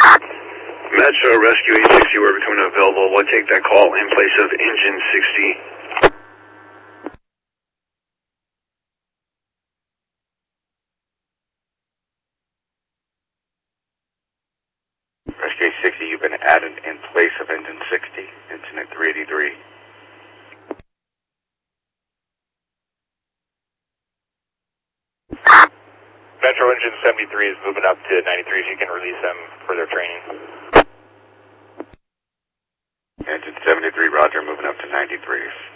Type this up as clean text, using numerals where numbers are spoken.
Metro Rescue 860, we're becoming available. We'll take that call in place of engine 60. Rescue 860, you've been added in place of engine 60, incident 383. Metro engine 73 is moving up to 93, if you can release them for their training. Engine 73, roger, moving up to 93.